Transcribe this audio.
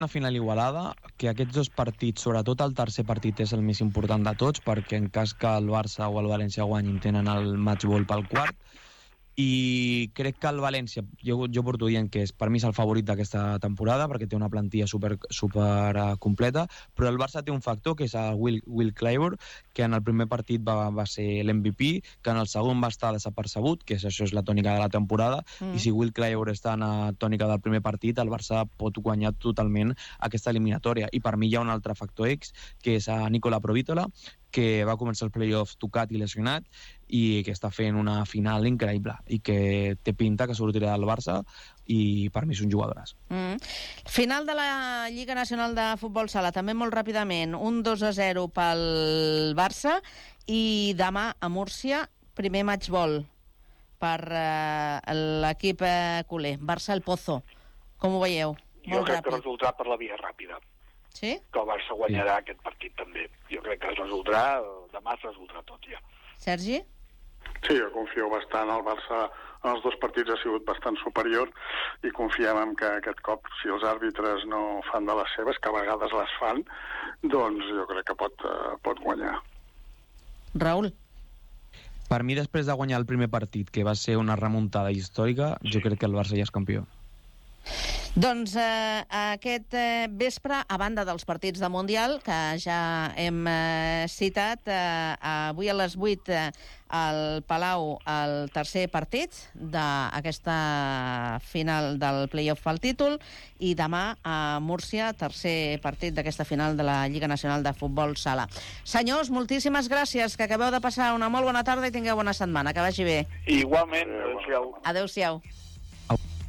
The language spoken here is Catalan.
una final igualada, que aquests dos partits, sobretot el tercer partit, és el més important de tots, perquè en cas que el Barça o el València guanyin tenen el match ball pel quart, i crec que el València, jo porto dient que per mi és el favorit d'aquesta temporada perquè té una plantilla super completa, però el Barça té un factor que és el Will Clyburn, que en el primer partit va ser l'MVP, que en el segon va estar desapercebut, que això és la tònica de la temporada, i si Will Clyburn està en la tònica del primer partit, el Barça pot guanyar totalment aquesta eliminatòria. I per mi hi ha un altre factor X, que és a Nicola Provítola, que va començar els playoffs tocat i lesionat i que està fent una final increïble i que té pinta que sortirà del Barça i per mi és un jugadoràs. Final de la Lliga Nacional de Futbol Sala, també molt ràpidament, un 2-0 pel Barça i demà a Múrcia, primer match ball per l'equip culer, Barça El Pozo. Com ho veieu? Jo crec que resultarà per la via ràpida. Sí? Que el Barça guanyarà aquest partit també. Jo crec que es resoldrà, demà es resoldrà tot ja. Sergi? Sí, jo confio bastant. El Barça en els dos partits ha sigut bastant superior i confiem en que aquest cop, si els àrbitres no fan de les seves, que a vegades les fan, doncs jo crec que pot guanyar. Raül? Per mi, després de guanyar el primer partit, que va ser una remuntada històrica, jo crec que el Barça ja és campió. Doncs aquest vespre, a banda dels partits de Mundial, que ja hem citat, avui a les 8 al Palau el tercer partit d'aquesta final del play-off pel títol i demà a Múrcia, tercer partit d'aquesta final de la Lliga Nacional de Futbol Sala. Senyors, moltíssimes gràcies, que acabeu de passar una molt bona tarda i tingueu bona setmana, que vagi bé. Igualment, adéu-siau. Adéu-siau.